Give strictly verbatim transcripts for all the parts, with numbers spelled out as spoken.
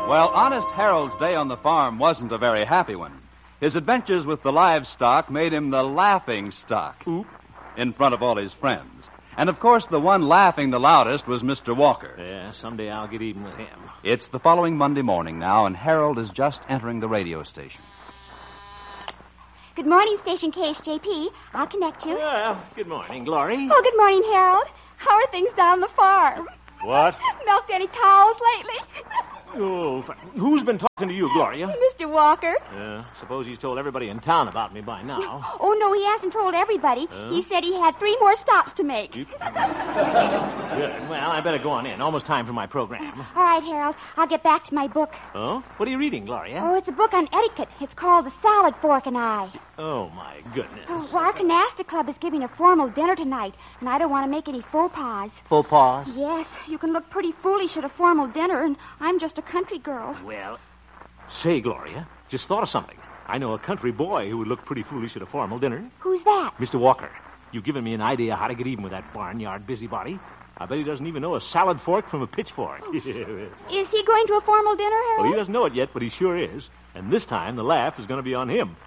Well, Honest Harold's day on the farm wasn't a very happy one. His adventures with the livestock made him the laughing stock Oop. in front of all his friends. And, of course, the one laughing the loudest was Mister Walker. Yeah, someday I'll get even with him. It's the following Monday morning now, and Harold is just entering the radio station. Good morning, Station K H J P. I'll connect you. Well, good morning, Glory. Oh, good morning, Harold. How are things down the farm? What? Milked any cows lately? Oh, who's been talking to you, Gloria? Mister Walker. Uh, suppose he's told everybody in town about me by now. Oh, no, he hasn't told everybody. Huh? He said he had three more stops to make. Good. Well, I better go on in. Almost time for my program. All right, Harold. I'll get back to my book. Oh? What are you reading, Gloria? Oh, it's a book on etiquette. It's called The Salad Fork and I. Oh, my goodness. Oh, well, our canasta club is giving a formal dinner tonight, and I don't want to make any faux pas. Full pause? Yes, you can look pretty foolish at a formal dinner, and I'm just a country girl. Well, say, Gloria, just thought of something. I know a country boy who would look pretty foolish at a formal dinner. Who's that? Mister Walker. You've given me an idea how to get even with that barnyard busybody. I bet he doesn't even know a salad fork from a pitchfork. Is he going to a formal dinner, Harold? Well, he doesn't know it yet, but he sure is. And this time, the laugh is going to be on him.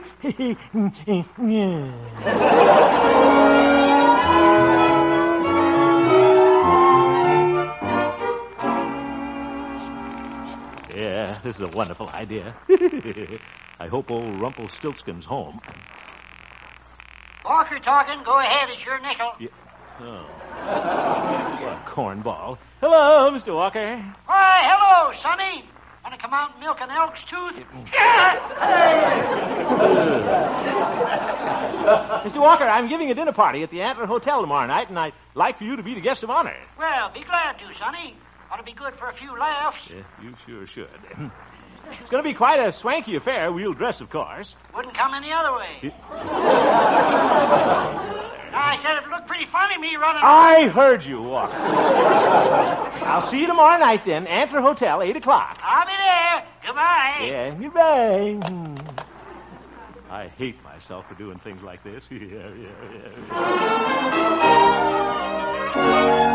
Yeah, this is a wonderful idea. I hope old Rumpelstiltskin's home. Walker talking. Go ahead. It's your nickel. Yeah. Oh. What a cornball. Hello, Mister Walker. Why, hello, Sonny. Want to come out and milk an elk's tooth? Mister Walker, I'm giving a dinner party at the Antler Hotel tomorrow night, and I'd like for you to be the guest of honor. Well, be glad to, Sonny. Ought to be good for a few laughs. Yeah, you sure should. It's going to be quite a swanky affair. We'll dress, of course. Wouldn't come any other way. I said it looked pretty funny, me running... I heard you, Walker. I'll see you tomorrow night, then. Antler Hotel, eight o'clock. I'll be there. Goodbye. Yeah, goodbye. Hmm. I hate myself for doing things like this. Yeah, yeah, yeah, yeah.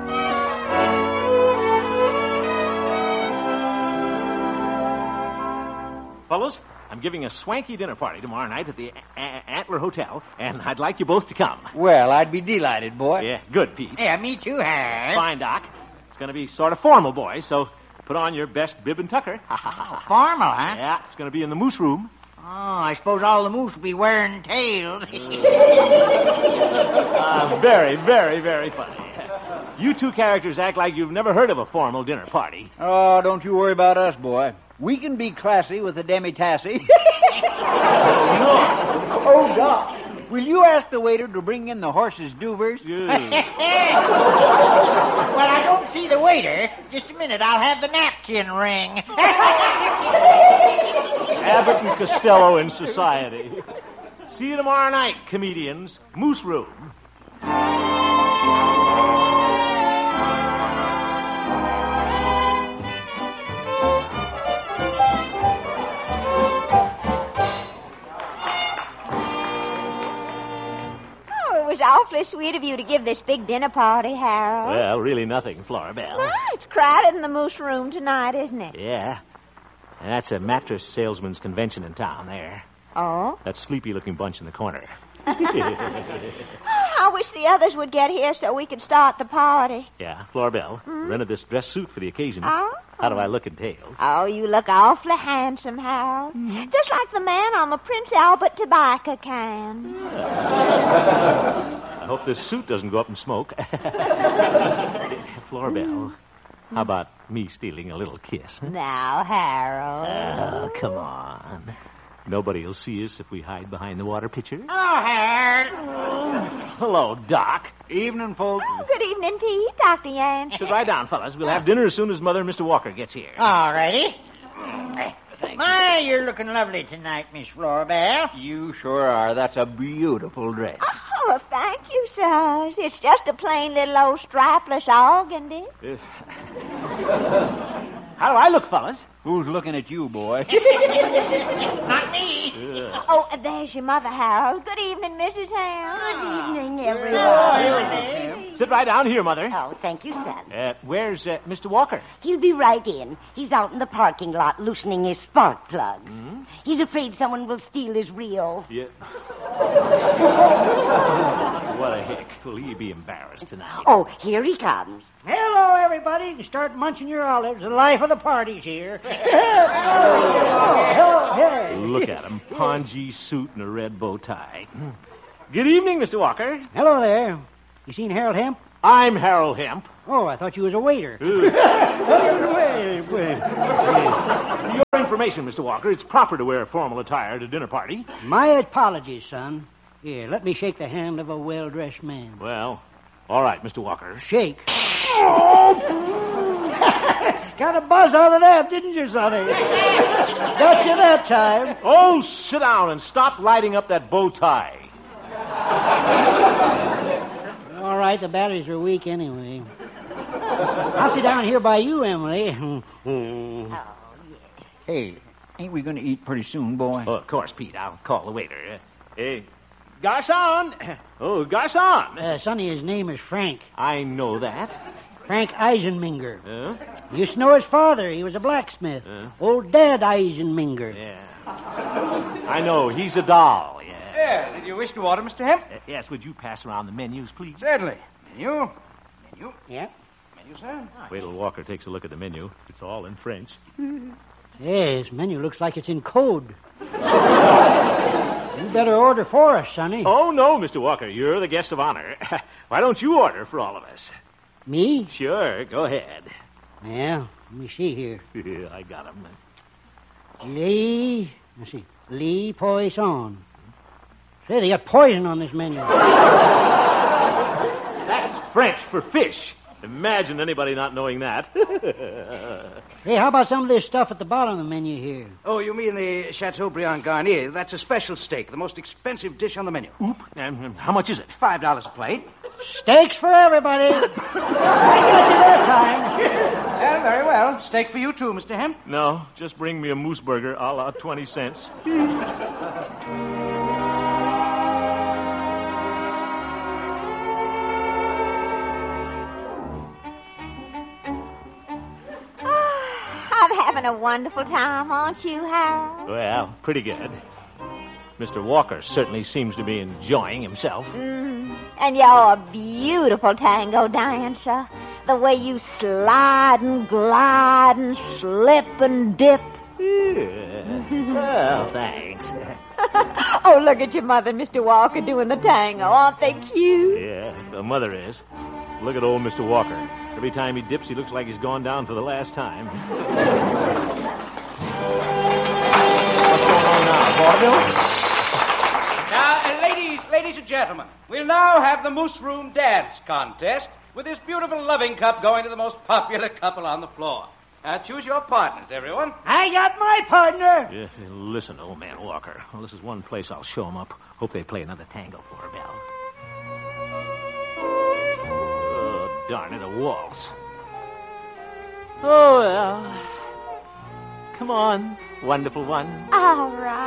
Fellows, I'm giving a swanky dinner party tomorrow night at the a- a- Antler Hotel, and I'd like you both to come. Well, I'd be delighted, boy. Yeah, good, Pete. Yeah, me too, Harry. Fine, Doc. It's going to be sort of formal, boys, so put on your best bib and tucker. Oh, formal, huh? Yeah, it's going to be in the moose room. Oh, I suppose all the moose will be wearing tails. uh, very, very, very funny. You two characters act like you've never heard of a formal dinner party. Oh, don't you worry about us, boy. We can be classy with a demi-tassy. Oh, Doc, will you ask the waiter to bring in the horse's duvers? Yeah. Well, I don't see the waiter. Just a minute, I'll have the napkin ring. Abbott and Costello in society. See you tomorrow night, comedians. Moose room. It was awfully sweet of you to give this big dinner party, Harold. Well, really nothing, Florabelle. Well, it's crowded in the moose room tonight, isn't it? Yeah. That's a mattress salesman's convention in town there. Oh? That sleepy-looking bunch in the corner. I wish the others would get here so we could start the party. Yeah, Florabelle. Hmm? Rented this dress suit for the occasion. Oh? How do I look in tails? Oh, you look awfully handsome, Harold. Mm-hmm. Just like the man on the Prince Albert tobacco can. I hope this suit doesn't go up in smoke. Florabelle, how about me stealing a little kiss? Huh? Now, Harold. Oh, come on. Nobody will see us if we hide behind the water pitcher. Oh, Harry. Hello, Doc. Evening, folks. Oh, good evening, Pete. Doctor Yancey. Sit right down, fellas. We'll have dinner as soon as Mother and Mister Walker gets here. All righty. My, you're looking lovely tonight, Miss Florabelle. You sure are. That's a beautiful dress. Oh, thank you, sirs. It's just a plain little old strapless organdy. Uh, How do I look, fellas? Who's looking at you, boy? Not me. Ugh. Oh, there's your mother, Harold. Good evening, Missus Hale. Good evening, Oh, everyone. Sit right down here, Mother. Oh, thank you, son. Uh, where's uh, Mister Walker? He'll be right in. He's out in the parking lot loosening his spark plugs. Hmm? He's afraid someone will steal his reel. Yeah. What a heck. Will he be embarrassed tonight? Oh, here he comes. Hello, everybody. Start munching your olives. The life of the party's here. Look at him. Pongee suit and a red bow tie. Good evening, Mister Walker. Hello there. You seen Harold Hemp? I'm Harold Hemp. Oh, I thought you was a waiter. Ooh. For your information, Mister Walker, it's proper to wear formal attire at a dinner party. My apologies, son. Here, let me shake the hand of a well-dressed man. Well, all right, Mister Walker. Shake. Got a buzz out of that, didn't you, Sonny? Got you that time. Oh, sit down and stop lighting up that bow tie. All right, the batteries are weak anyway. I'll sit down here by you, Emily. Hey, ain't we going to eat pretty soon, boy? Oh, of course, Pete. I'll call the waiter. Uh, hey, Garçon. Oh, Garçon. Uh, Sonny, his name is Frank. I know that. Frank Eisenminger. Uh, You used to know his father. He was a blacksmith. Uh. Old Dad Eisenminger. yeah. I know. He's a doll, yeah. Yeah, did you wish to order, Mister Hemp? Uh, yes, would you pass around the menus, please? Certainly. Menu. Menu. Yeah. Menu, sir. Wait till Walker takes a look at the menu. It's all in French. Yeah, his menu looks like it's in code. You better order for us, Sonny. Oh, no, Mister Walker. You're the guest of honor. Why don't you order for all of us? Me? Sure, go ahead. Yeah, let me see here. I got him. Lee, let's see, Lee Poisson. Say, they got poison on this menu. That's French for fish. Imagine anybody not knowing that. Hey, how about some of this stuff at the bottom of the menu here? Oh, you mean the Chateaubriand Garnier? That's a special steak, the most expensive dish on the menu. Oop. And how much is it? Five dollars a plate. Steaks for everybody. I got you that time. Yeah, very well. Steak for you too, Mister Hemp. No, just bring me a moose burger a la twenty cents. I'm having a wonderful time, aren't you, Harold? Well, pretty good. Mister Walker certainly seems to be enjoying himself. Mm. And you're a beautiful tango dancer. The way you slide and glide and slip and dip. Yeah. Well, thanks. Oh, look at your mother and Mister Walker doing the tango. Aren't they cute? Yeah, the mother is. Look at old Mister Walker. Every time he dips, he looks like he's gone down for the last time. What's going on now, vaudeville? Now, uh, ladies, ladies and gentlemen, we'll now have the Moose Room Dance Contest with this beautiful loving cup going to the most popular couple on the floor. Now, choose your partners, everyone. I got my partner. Yeah, listen, old man Walker. Well, this is one place I'll show 'em up. Hope they play another tango for her, Belle. Oh, darn it, a waltz. Oh, well. Come on, wonderful one. All right.